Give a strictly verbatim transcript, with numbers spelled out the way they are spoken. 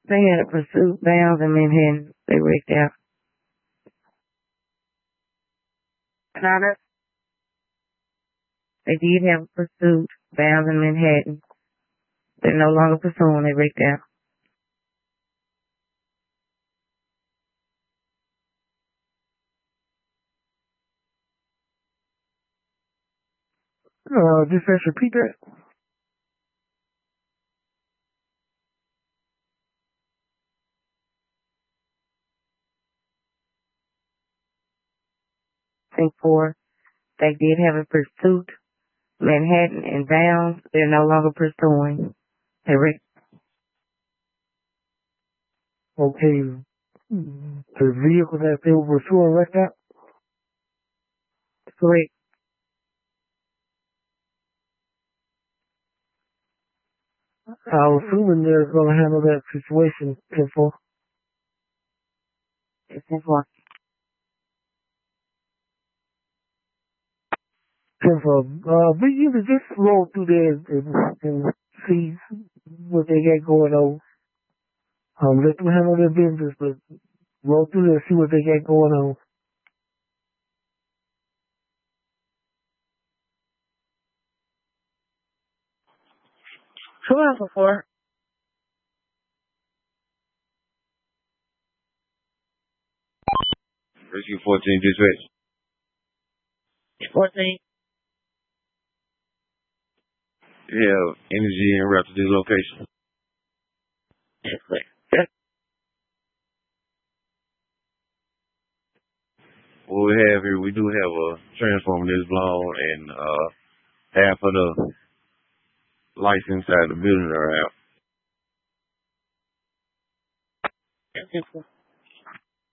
They had a pursuit bound in Manhattan. They wrecked out. Connor, they did have a pursuit bound in Manhattan. They're no longer pursuing. They wrecked out. Uh, dispatch, repeat that. Think four. They did have a pursuit, Manhattan and bound. They're no longer pursuing. They wrecked. Okay. The vehicle that they were pursuing wrecked out? Correct. I'm assuming they're going to handle that situation, ten four. ten four. ten four. Uh, but you can just roll through there and, and see what they got going on. Um, let them handle their business, but roll through there and see what they got going on. Two Alpha four. Rescue fourteen, dispatch. fourteen. You have energy en route to this location. What we have here, we do have a transformer that's blown, and uh, half of the lights inside the building are out.